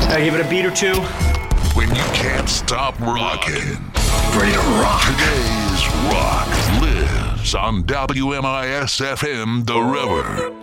I give it a beat or two. When you can't stop rocking. Ready to rock. Today's rock lives on WMIS FM The River.